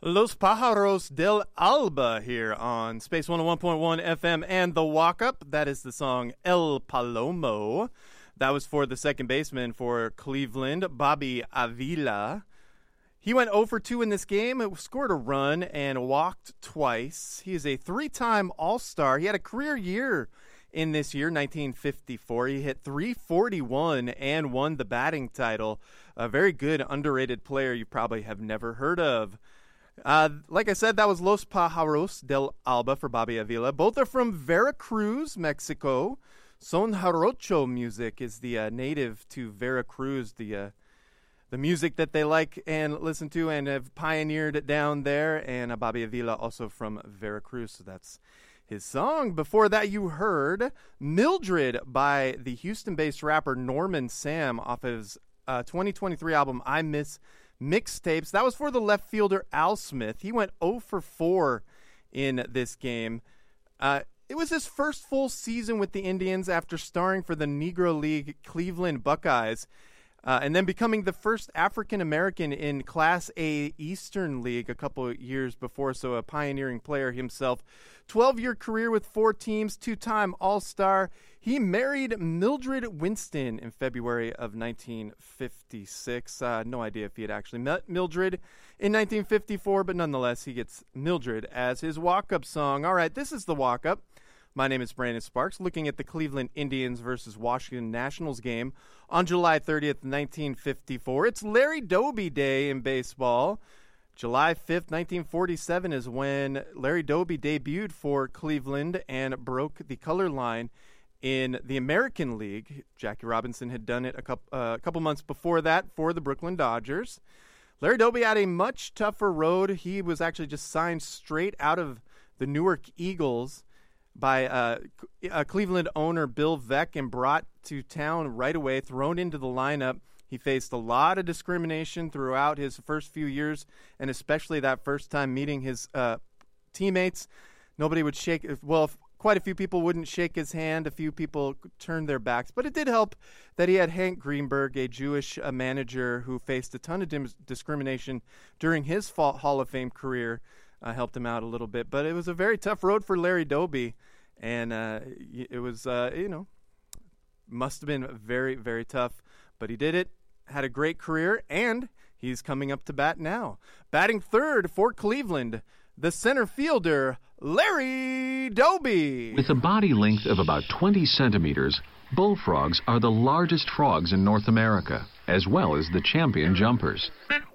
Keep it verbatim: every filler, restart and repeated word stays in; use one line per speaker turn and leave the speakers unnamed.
Los Pájaros del Alba here on Space one oh one point one F M and The Walk Up. That is the song El Palomo. That was for the second baseman for Cleveland, Bobby Avila. He went oh for two in this game, scored a run, and walked twice. He is a three-time All-Star. He had a career year in this year, nineteen fifty-four. He hit three forty-one and won the batting title. A very good, underrated player you probably have never heard of. Uh, like I said, that was Los Pájaros del Alba for Bobby Avila. Both are from Veracruz, Mexico. Son Jarocho music is the uh, native to Veracruz, the uh, the music that they like and listen to and have pioneered it down there. And uh, Bobby Avila also from Veracruz, so that's his song. Before that, you heard Mildred by the Houston-based rapper Norman Sam off his uh, twenty twenty-three album I Miss Mixtapes. That was for the left fielder Al Smith. He went oh for four in this game. Uh, it was his first full season with the Indians after starring for the Negro League Cleveland Buckeyes, uh, and then becoming the first African-American in Class A Eastern League a couple of years before, so a pioneering player himself. twelve-year career with four teams, two-time All-Star. He married Mildred Winston in February of nineteen fifty-six. Uh, no idea if he had actually met Mildred in nineteen fifty-four, but nonetheless, he gets Mildred as his walk-up song. All right, this is the walk-up. My name is Brandon Sparks, looking at the Cleveland Indians versus Washington Nationals game on July thirtieth, nineteen fifty-four. It's Larry Doby Day in baseball. July fifth, nineteen forty-seven is when Larry Doby debuted for Cleveland and broke the color line in the American League. Jackie Robinson had done it a couple, uh, a couple months before that for the Brooklyn Dodgers. Larry Doby had a much tougher road. He was actually just signed straight out of the Newark Eagles by uh, a Cleveland owner, Bill Veeck, and brought to town right away, thrown into the lineup. He faced a lot of discrimination throughout his first few years, and especially that first time meeting his uh, teammates. Nobody would shake, well, quite a few people wouldn't shake his hand. A few people turned their backs. But it did help that he had Hank Greenberg, a Jewish uh, manager who faced a ton of dim- discrimination during his Hall of Fame career, uh, helped him out a little bit. But it was a very tough road for Larry Doby, and uh, it was, uh, you know, must have been very, very tough. But he did it, had a great career, and he's coming up to bat now. Batting third for Cleveland, the center fielder, Larry Doby.
With a body length of about twenty centimeters, bullfrogs are the largest frogs in North America, as well as the champion jumpers.